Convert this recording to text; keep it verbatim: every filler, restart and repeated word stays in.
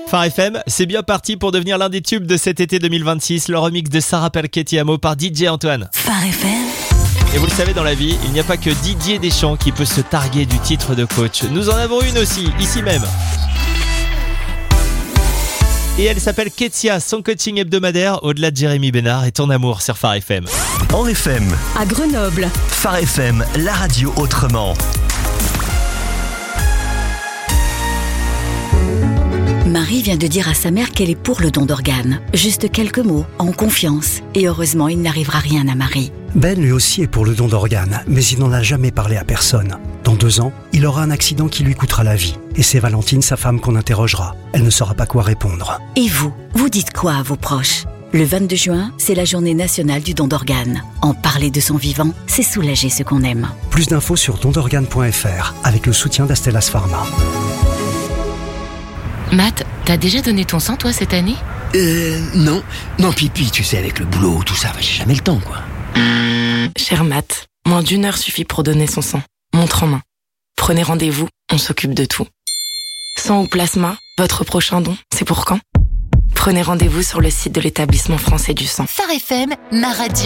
Phare F M, c'est bien parti pour devenir l'un des tubes de cet été deux mille vingt-six, le remix de Sarah Palquet-Tiamo par D J Antoine. Phare F M. Et vous le savez, dans la vie, il n'y a pas que Didier Deschamps qui peut se targuer du titre de coach. Nous en avons une aussi, ici même. Et elle s'appelle Ketia, son coaching hebdomadaire, au-delà de Jérémy Bénard et ton amour sur Phare F M. En F M, À Grenoble. Phare F M, la radio autrement. Marie vient de dire à sa mère qu'elle est pour le don d'organes. Juste quelques mots, en confiance. Et heureusement, il n'arrivera rien à Marie. Ben lui aussi est pour le don d'organes, mais il n'en a jamais parlé à personne. Dans deux ans, il aura un accident qui lui coûtera la vie. Et c'est Valentine, sa femme, qu'on interrogera. Elle ne saura pas quoi répondre. Et vous, vous dites quoi à vos proches ? Le vingt-deux juin, c'est la journée nationale du don d'organes. En parler de son vivant, c'est soulager ce qu'on aime. Plus d'infos sur don d'organes point f r avec le soutien d'Astellas Pharma. Matt, t'as déjà donné ton sang, toi, cette année ? Euh, non. Non, pipi, tu sais, avec le boulot, tout ça, j'ai jamais le temps, quoi. Cher Matt, moins d'une heure suffit pour donner son sang. Montre en main. Prenez rendez-vous, on s'occupe de tout. Sang ou plasma, votre prochain don, c'est pour quand ? Prenez rendez-vous sur le site de l'établissement français du sang. Phare F M, ma radio.